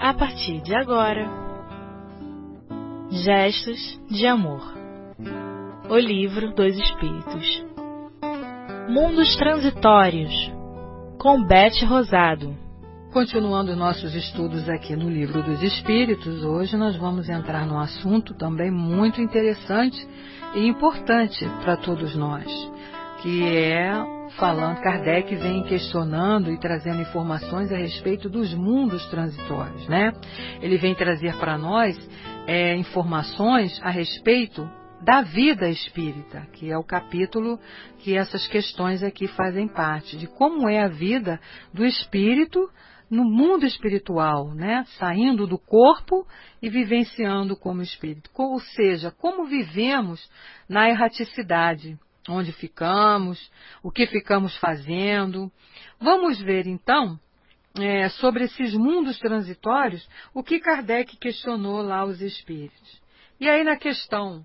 a partir de agora. Gestos de Amor. O Livro dos Espíritos. Mundos Transitórios, com Beth Rosado. Continuando nossos estudos aqui no Livro dos Espíritos, hoje nós vamos entrar num assunto também muito interessante e importante para todos nós, que é Kardec vem questionando e trazendo informações a respeito dos mundos transitórios, né? Ele vem trazer para nós informações a respeito da vida espírita, que é o capítulo que essas questões aqui fazem parte, de como é a vida do espírito no mundo espiritual, né? Saindo do corpo e vivenciando como espírito. Ou seja, como vivemos na erraticidade, onde ficamos, o que ficamos fazendo. Vamos ver então, sobre esses mundos transitórios, o que Kardec questionou lá os espíritos. E aí na questão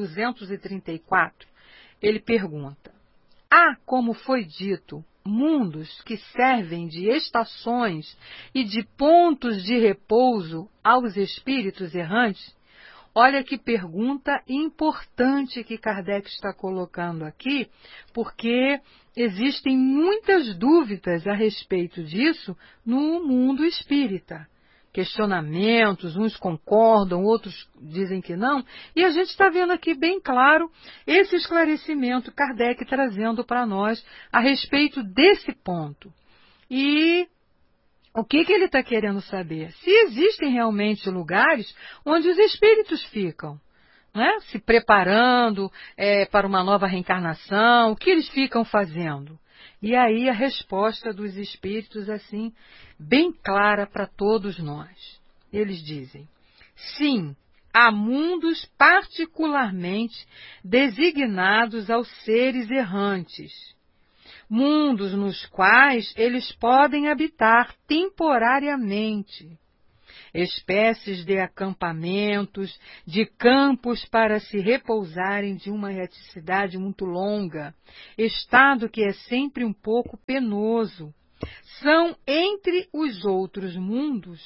234, ele pergunta: há, como foi dito, mundos que servem de estações e de pontos de repouso aos espíritos errantes? Olha que pergunta importante que Kardec está colocando aqui, porque existem muitas dúvidas a respeito disso no mundo espírita. Questionamentos, uns concordam, outros dizem que não, e a gente está vendo aqui bem claro esse esclarecimento Kardec trazendo para nós a respeito desse ponto. E o que ele está querendo saber? Se existem realmente lugares onde os espíritos ficam, né? Se preparando para uma nova reencarnação, o que eles ficam fazendo? E aí a resposta dos espíritos, assim, bem clara para todos nós. Eles dizem: sim, há mundos particularmente designados aos seres errantes. Mundos nos quais eles podem habitar temporariamente. Espécies de acampamentos, de campos para se repousarem de uma erraticidade muito longa, estado que é sempre um pouco penoso. São, entre os outros mundos,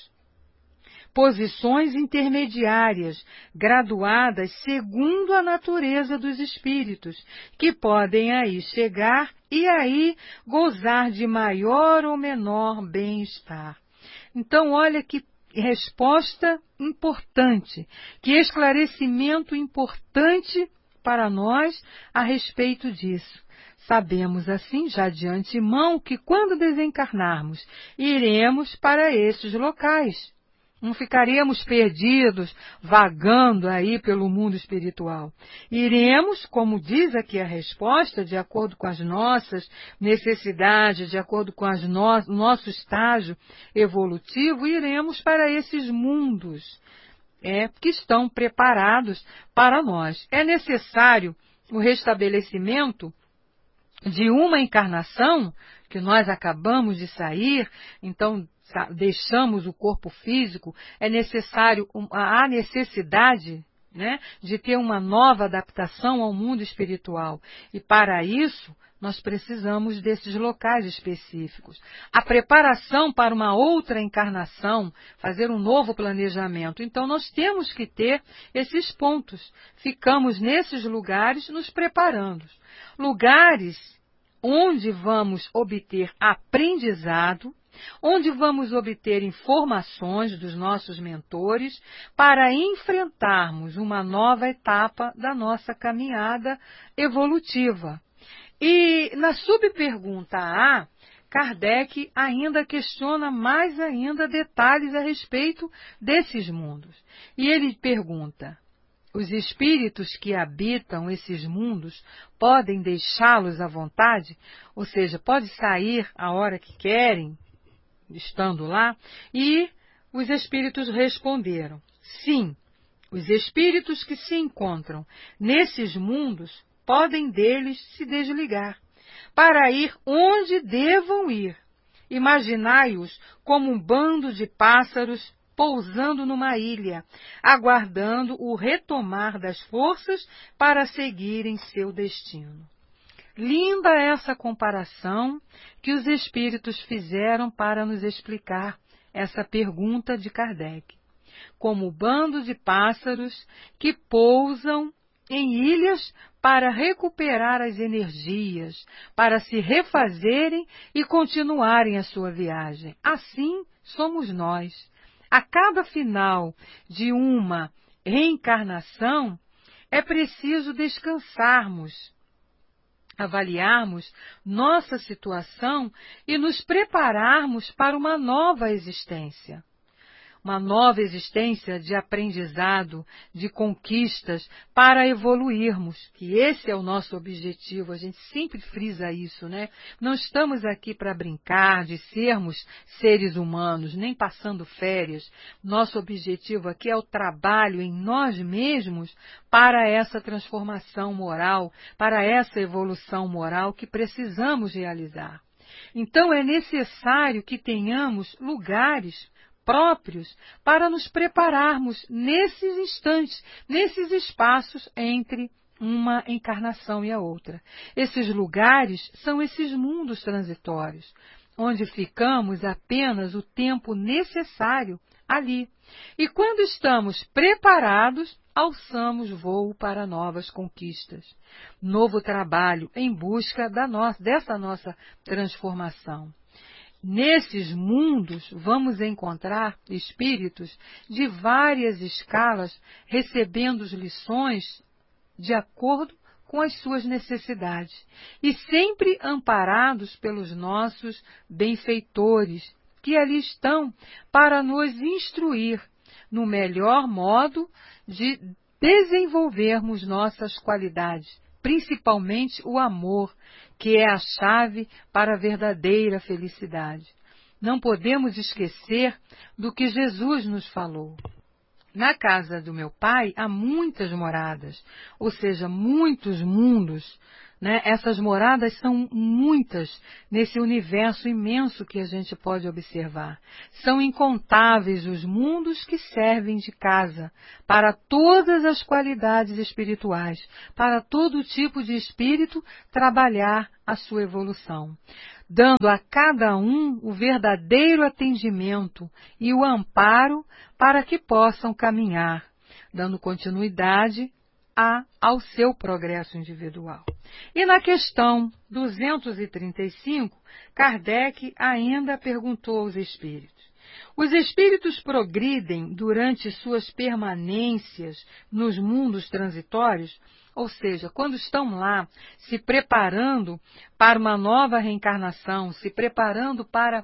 posições intermediárias, graduadas segundo a natureza dos espíritos, que podem aí chegar e aí gozar de maior ou menor bem-estar. Então, olha que resposta importante, que esclarecimento importante para nós a respeito disso. Sabemos assim, já de antemão, que quando desencarnarmos, iremos para esses locais. Não ficaremos perdidos, vagando aí pelo mundo espiritual. Iremos, como diz aqui a resposta, de acordo com as nossas necessidades, de acordo com o nosso estágio evolutivo, iremos para esses mundos que estão preparados para nós. É necessário o restabelecimento de uma encarnação, que nós acabamos de sair, então deixamos o corpo físico, há necessidade, né, de ter uma nova adaptação ao mundo espiritual. E para isso, nós precisamos desses locais específicos. A preparação para uma outra encarnação, fazer um novo planejamento. Então, nós temos que ter esses pontos. Ficamos nesses lugares nos preparando. Lugares onde vamos obter aprendizado, onde vamos obter informações dos nossos mentores para enfrentarmos uma nova etapa da nossa caminhada evolutiva. E na subpergunta A, Kardec ainda questiona mais ainda detalhes a respeito desses mundos. E ele pergunta: os espíritos que habitam esses mundos podem deixá-los à vontade? Ou seja, pode sair a hora que querem, estando lá? E os espíritos responderam: sim, os espíritos que se encontram nesses mundos podem deles se desligar, para ir onde devam ir. Imaginai-os como um bando de pássaros pousando numa ilha, aguardando o retomar das forças para seguirem seu destino. Linda essa comparação que os espíritos fizeram para nos explicar essa pergunta de Kardec. Como bando de pássaros que pousam em ilhas para recuperar as energias, para se refazerem e continuarem a sua viagem. Assim somos nós. A cada final de uma reencarnação, é preciso descansarmos, avaliarmos nossa situação e nos prepararmos para uma nova existência. Uma nova existência de aprendizado, de conquistas, para evoluirmos, que esse é o nosso objetivo, a gente sempre frisa isso, né? Não estamos aqui para brincar de sermos seres humanos, nem passando férias. Nosso objetivo aqui é o trabalho em nós mesmos para essa transformação moral, para essa evolução moral que precisamos realizar. Então é necessário que tenhamos lugares próprios para nos prepararmos nesses instantes, nesses espaços entre uma encarnação e a outra. Esses lugares são esses mundos transitórios, onde ficamos apenas o tempo necessário ali. E quando estamos preparados, alçamos voo para novas conquistas, novo trabalho em busca dessa nossa transformação. Nesses mundos, vamos encontrar espíritos de várias escalas, recebendo lições de acordo com as suas necessidades, e sempre amparados pelos nossos benfeitores, que ali estão para nos instruir no melhor modo de desenvolvermos nossas qualidades, principalmente o amor, que é a chave para a verdadeira felicidade. Não podemos esquecer do que Jesus nos falou. Na casa do meu Pai há muitas moradas, ou seja, muitos mundos, né? Essas moradas são muitas nesse universo imenso que a gente pode observar. São incontáveis os mundos que servem de casa para todas as qualidades espirituais, para todo tipo de espírito trabalhar a sua evolução, dando a cada um o verdadeiro atendimento e o amparo para que possam caminhar, dando continuidade ao seu progresso individual. E na questão 235, Kardec ainda perguntou aos espíritos: os espíritos progridem durante suas permanências nos mundos transitórios? Ou seja, quando estão lá se preparando para uma nova reencarnação, se preparando para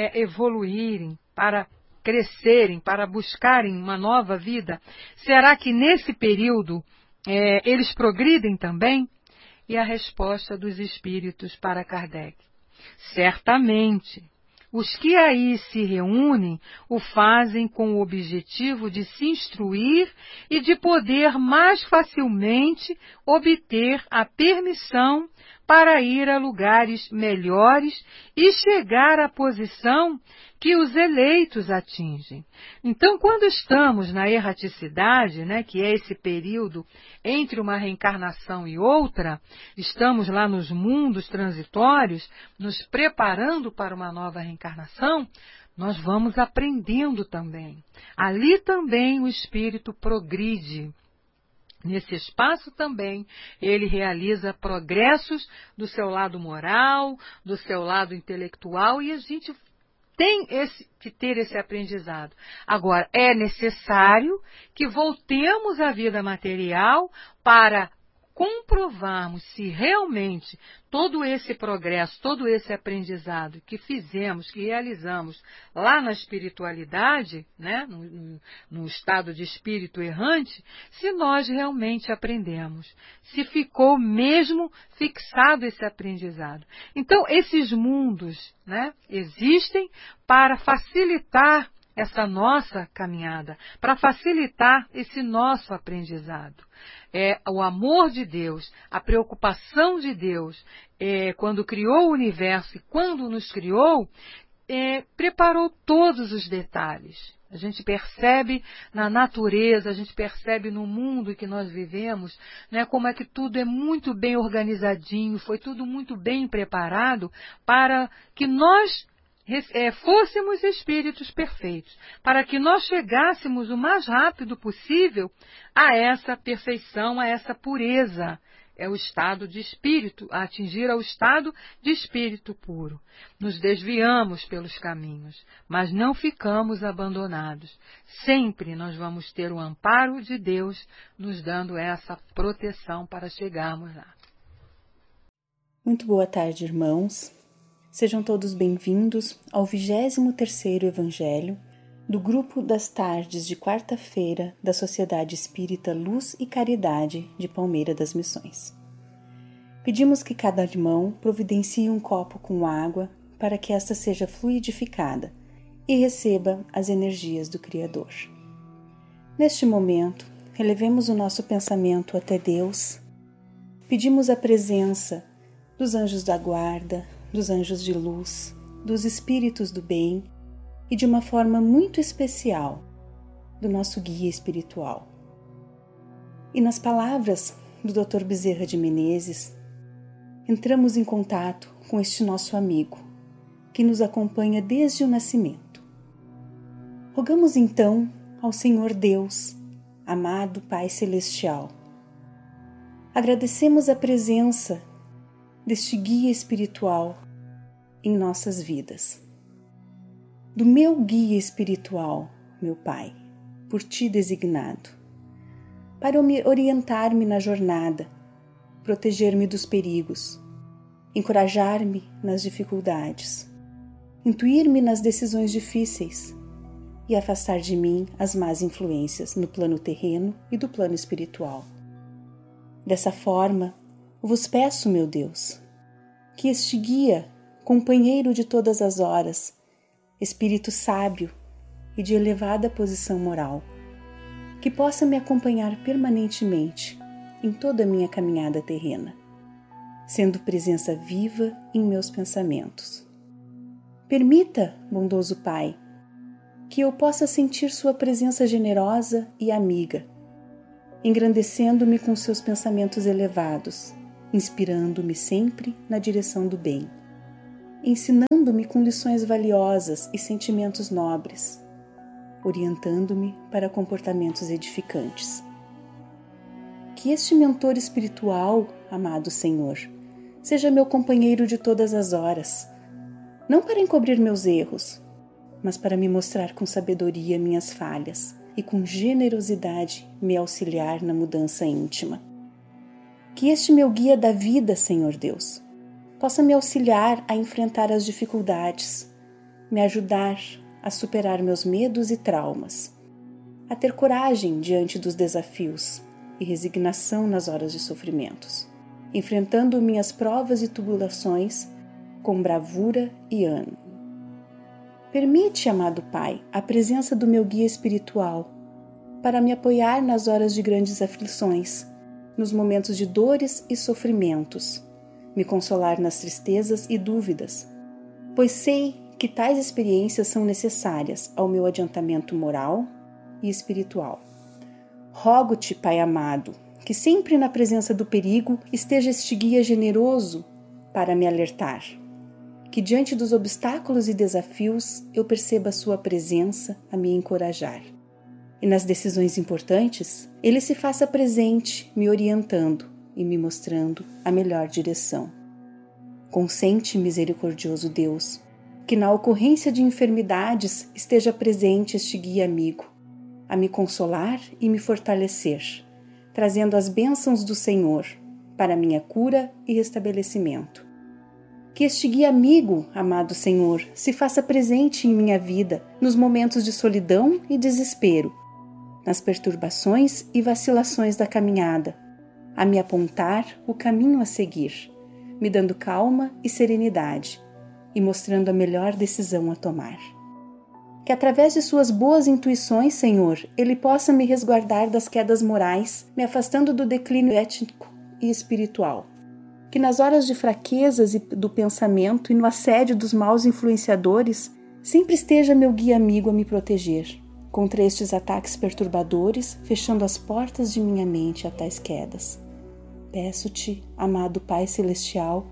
evoluírem, para crescerem, para buscarem uma nova vida, será que nesse período eles progridem também? E a resposta dos espíritos para Kardec: certamente. Os que aí se reúnem o fazem com o objetivo de se instruir e de poder mais facilmente obter a permissão para ir a lugares melhores e chegar à posição que os eleitos atingem. Então, quando estamos na erraticidade, né, que é esse período entre uma reencarnação e outra, estamos lá nos mundos transitórios, nos preparando para uma nova reencarnação, nós vamos aprendendo também. Ali também o espírito progride. Nesse espaço também, ele realiza progressos do seu lado moral, do seu lado intelectual, e a gente tem que ter esse aprendizado. Agora, é necessário que voltemos à vida material para comprovarmos se realmente todo esse progresso, todo esse aprendizado que fizemos, que realizamos lá na espiritualidade, né, no estado de espírito errante, se nós realmente aprendemos, se ficou mesmo fixado esse aprendizado. Então, esses mundos, né, existem para facilitar essa nossa caminhada, para facilitar esse nosso aprendizado. O amor de Deus, a preocupação de Deus, quando criou o universo e quando nos criou, preparou todos os detalhes. A gente percebe na natureza, a gente percebe no mundo em que nós vivemos, né, como é que tudo é muito bem organizadinho, foi tudo muito bem preparado para que nós fôssemos espíritos perfeitos, para que nós chegássemos o mais rápido possível a essa perfeição, a essa pureza. É o estado de espírito, a atingir ao estado de espírito puro. Nos desviamos pelos caminhos, mas não ficamos abandonados. Sempre nós vamos ter o amparo de Deus, nos dando essa proteção para chegarmos lá. Muito boa tarde, irmãos. Sejam todos bem-vindos ao 23º Evangelho do Grupo das Tardes de quarta-feira da Sociedade Espírita Luz e Caridade de Palmeira das Missões. Pedimos que cada irmão providencie um copo com água para que esta seja fluidificada e receba as energias do Criador. Neste momento, elevemos o nosso pensamento até Deus, pedimos a presença dos anjos da guarda, dos anjos de luz, dos espíritos do bem e de uma forma muito especial do nosso guia espiritual. E nas palavras do Dr. Bezerra de Menezes, entramos em contato com este nosso amigo, que nos acompanha desde o nascimento. Rogamos então ao Senhor Deus, amado Pai Celestial. Agradecemos a presença deste guia espiritual em nossas vidas. Do meu guia espiritual, meu Pai, por Ti designado, para orientar-me na jornada, proteger-me dos perigos, encorajar-me nas dificuldades, intuir-me nas decisões difíceis e afastar de mim as más influências no plano terreno e do plano espiritual. Dessa forma, vos peço, meu Deus, que este guia, companheiro de todas as horas, espírito sábio e de elevada posição moral, que possa me acompanhar permanentemente em toda a minha caminhada terrena, sendo presença viva em meus pensamentos. Permita, bondoso Pai, que eu possa sentir sua presença generosa e amiga, engrandecendo-me com seus pensamentos elevados, inspirando-me sempre na direção do bem, ensinando-me com lições valiosas e sentimentos nobres, orientando-me para comportamentos edificantes. Que este mentor espiritual, amado Senhor, seja meu companheiro de todas as horas, não para encobrir meus erros, mas para me mostrar com sabedoria minhas falhas e com generosidade me auxiliar na mudança íntima. Que este meu guia da vida, Senhor Deus, possa me auxiliar a enfrentar as dificuldades, me ajudar a superar meus medos e traumas, a ter coragem diante dos desafios e resignação nas horas de sofrimentos, enfrentando minhas provas e tribulações com bravura e ânimo. Permite, amado Pai, a presença do meu guia espiritual para me apoiar nas horas de grandes aflições, nos momentos de dores e sofrimentos, me consolar nas tristezas e dúvidas, pois sei que tais experiências são necessárias ao meu adiantamento moral e espiritual. Rogo-te, Pai amado, que sempre na presença do perigo esteja este guia generoso para me alertar, que diante dos obstáculos e desafios eu perceba a sua presença a me encorajar. E nas decisões importantes, ele se faça presente, me orientando e me mostrando a melhor direção. Consente, misericordioso Deus, que na ocorrência de enfermidades esteja presente este guia amigo, a me consolar e me fortalecer, trazendo as bênçãos do Senhor para minha cura e restabelecimento. Que este guia amigo, amado Senhor, se faça presente em minha vida nos momentos de solidão e desespero, nas perturbações e vacilações da caminhada, a me apontar o caminho a seguir, me dando calma e serenidade e mostrando a melhor decisão a tomar. Que através de suas boas intuições, Senhor, Ele possa me resguardar das quedas morais, me afastando do declínio ético e espiritual. Que nas horas de fraquezas do pensamento e no assédio dos maus influenciadores, sempre esteja meu guia amigo a me proteger contra estes ataques perturbadores, fechando as portas de minha mente a tais quedas. Peço-te, amado Pai Celestial, que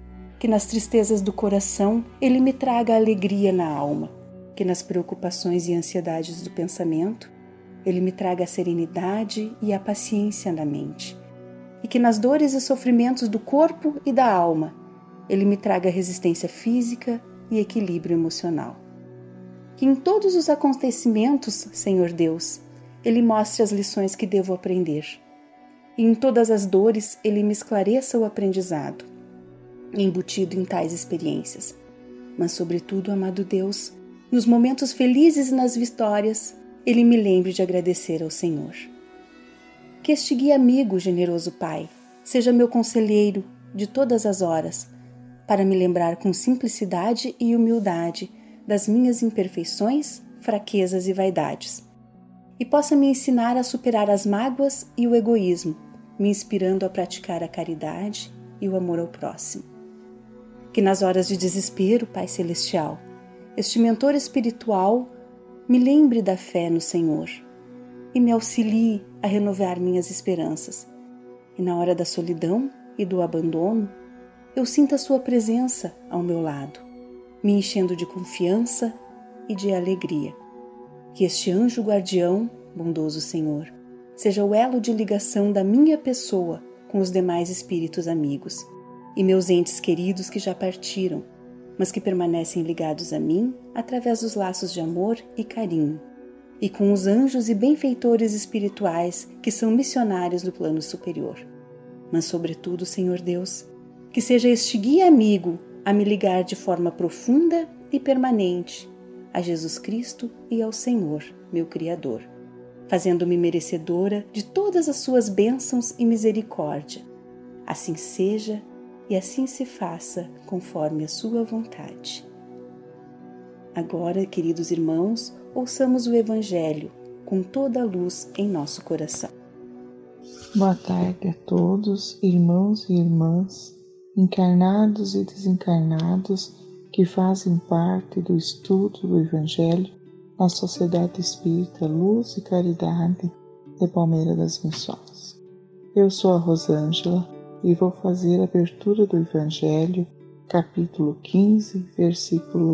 que nas tristezas do coração Ele me traga alegria na alma, que nas preocupações e ansiedades do pensamento Ele me traga a serenidade e a paciência na mente, e que nas dores e sofrimentos do corpo e da alma Ele me traga resistência física e equilíbrio emocional. Que em todos os acontecimentos, Senhor Deus, Ele mostre as lições que devo aprender, e em todas as dores Ele me esclareça o aprendizado, embutido em tais experiências. Mas, sobretudo, amado Deus, nos momentos felizes e nas vitórias, Ele me lembre de agradecer ao Senhor. Que este guia amigo, generoso Pai, seja meu conselheiro de todas as horas, para me lembrar com simplicidade e humildade das minhas imperfeições, fraquezas e vaidades, e possa me ensinar a superar as mágoas e o egoísmo, me inspirando a praticar a caridade e o amor ao próximo. Que nas horas de desespero, Pai Celestial, este mentor espiritual me lembre da fé no Senhor e me auxilie a renovar minhas esperanças. E na hora da solidão e do abandono, eu sinta a sua presença ao meu lado, me enchendo de confiança e de alegria. Que este anjo guardião, bondoso Senhor, seja o elo de ligação da minha pessoa com os demais espíritos amigos e meus entes queridos que já partiram, mas que permanecem ligados a mim através dos laços de amor e carinho, e com os anjos e benfeitores espirituais que são missionários do plano superior. Mas, sobretudo, Senhor Deus, que seja este guia amigo a me ligar de forma profunda e permanente a Jesus Cristo e ao Senhor, meu Criador, fazendo-me merecedora de todas as suas bênçãos e misericórdia. Assim seja e assim se faça conforme a sua vontade. Agora, queridos irmãos, ouçamos o Evangelho com toda a luz em nosso coração. Boa tarde a todos, irmãos e irmãs, encarnados e desencarnados, que fazem parte do estudo do Evangelho na Sociedade Espírita Luz e Caridade de Palmeira das Missões. Eu sou a Rosângela e vou fazer a abertura do Evangelho, capítulo 15, versículo